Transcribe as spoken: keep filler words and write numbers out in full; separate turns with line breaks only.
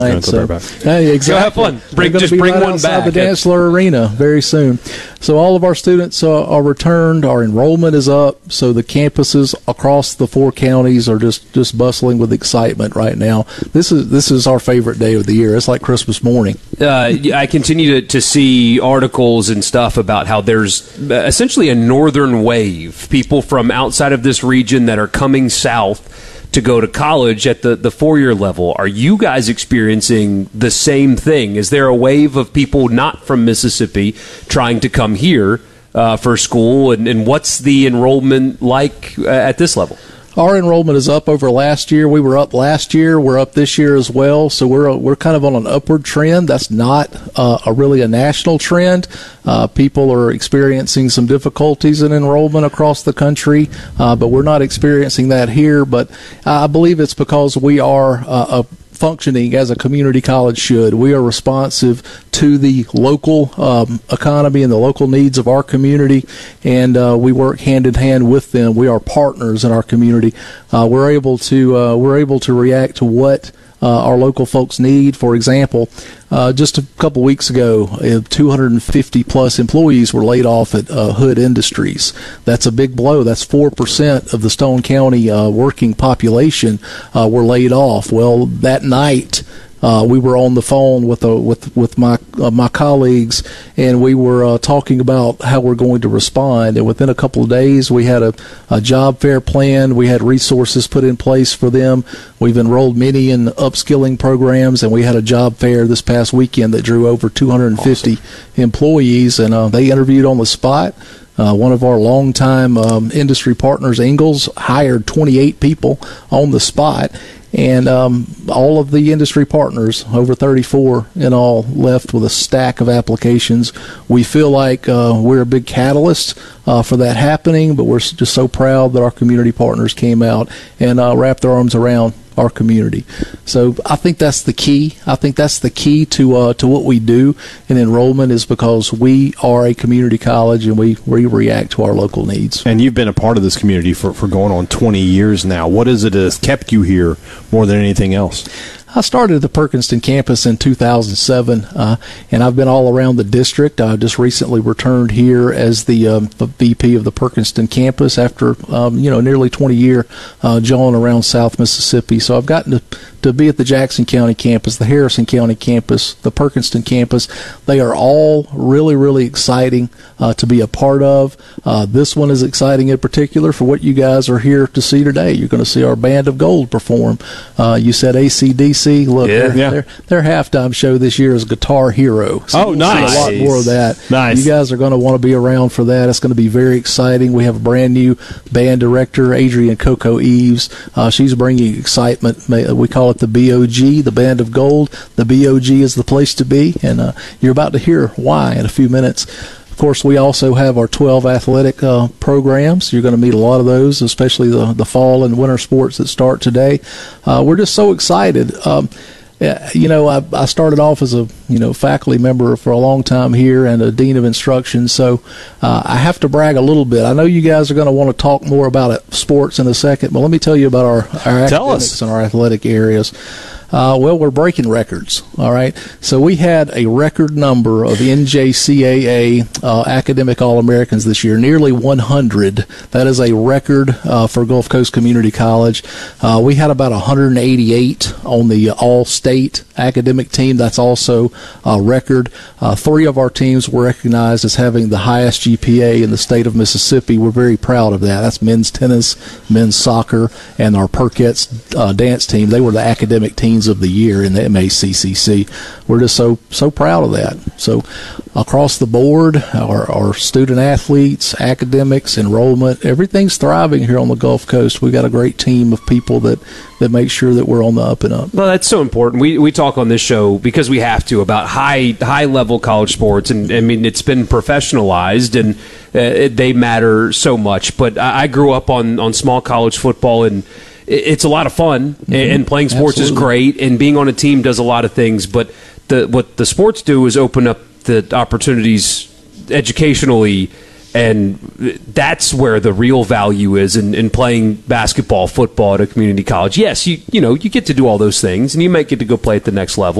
So,
hey, exactly.
Go have fun. Bring, just bring
right
one back.
The Dantzler Arena very soon. So all of our students uh, are returned. Our enrollment is up. So the campuses across the four counties are just, just bustling with excitement right now. This is this is our favorite day of the year. It's like Christmas morning.
Uh, I continue to, to see articles and stuff about how there's essentially a northern wave. People from outside of this region that are coming south to go to college at the, the four-year level. Are you guys experiencing the same thing? Is there a wave of people not from Mississippi trying to come here uh, for school? And, and what's the enrollment like uh, at this level?
Our enrollment is up over last year. We were up last year. We're up this year as well. So we're we're kind of on an upward trend. That's not uh, a really a national trend. Uh, people are experiencing some difficulties in enrollment across the country, uh, but we're not experiencing that here. But I believe it's because we are uh, a functioning as a community college should. We are responsive to the local um, economy and the local needs of our community, and uh, we work hand in hand with them. We are partners in our community. Uh, we're able to uh, we're able to react to what Uh, our local folks need. For example, uh, just a couple weeks ago, uh, two hundred fifty plus employees were laid off at uh, Hood Industries. That's a big blow. That's four percent of the Stone County uh, working population uh, were laid off. Well, that night, Uh, we were on the phone with uh, with with my uh, my colleagues, and we were uh, talking about how we're going to respond. And within a couple of days, we had a, a job fair plan. We had resources put in place for them. We've enrolled many in upskilling programs, and we had a job fair this past weekend that drew over two hundred fifty awesome. employees, and uh, they interviewed on the spot. Uh, one of our longtime um, industry partners, Ingalls, hired twenty-eight people on the spot. And um, all of the industry partners, over thirty-four in all, left with a stack of applications. We feel like uh, we're a big catalyst uh, for that happening, but we're just so proud that our community partners came out and uh, wrapped their arms around our community. So I think that's the key. I think that's the key to uh, to what we do in enrollment, is because we are a community college and we, we react to our local needs.
And you've been a part of this community for, for going on twenty years now. What is it that has kept you here more than anything else?
I started at the Perkinston campus in two thousand seven, uh, and I've been all around the district. I just recently returned here as the um, V P of the Perkinston campus after um, you know nearly twenty year uh, jauling around South Mississippi. So I've gotten to to be at the Jackson County campus, the Harrison County campus, the Perkinston campus. They are all really, really exciting uh, to be a part of. Uh, this one is exciting in particular for what you guys are here to see today. You're going to see our Band of Gold perform. Uh, you said A C D C. Look,
yeah.
their,
Yeah.
Their, their halftime show this year is Guitar Hero. So
oh, nice.
A lot more of that.
Nice.
You guys are going to want to be around for that. It's going to be very exciting. We have a brand new band director, Adrian Coco Eves. Uh, she's bringing excitement. We call it the B O G, the Band of Gold. The B O G is the place to be, and uh, you're about to hear why in a few minutes. Of course, we also have our twelve athletic uh, programs. You're going to meet a lot of those, especially the, the fall and winter sports that start today. Uh, we're just so excited. Um, you know, I, I started off as a you know faculty member for a long time here and a dean of instruction, so uh, I have to brag a little bit. I know you guys are going to want to talk more about it, sports in a second, but let me tell you about our, our academics and our athletic areas. Uh, well, we're breaking records, all right? So we had a record number of N J C A A uh, academic All-Americans this year, nearly one hundred. That is a record uh, for Gulf Coast Community College. Uh, we had about one hundred eighty-eight on the all-state academic team. That's also a record. Uh, three of our teams were recognized as having the highest G P A in the state of Mississippi. We're very proud of that. That's men's tennis, men's soccer, and our Perkettes uh, dance team. They were the academic teams of the year in the M A C C C. We're just so so proud of that. So across the board, our, our student athletes, academics, enrollment, everything's thriving here on the Gulf Coast. We've got a great team of people that, that make sure that we're on the up and up.
Well, that's so important. We we talk on this show because we have to about high high level college sports, and I mean it's been professionalized and uh, it, they matter so much. But I, I grew up on on small college football, and it's a lot of fun, mm-hmm. and playing sports Absolutely. is great, and being on a team does a lot of things. But the what the sports do is open up the opportunities educationally And that's where the real value is in, in playing basketball, football at a community college. Yes, you you know, you get to do all those things, and you might get to go play at the next level.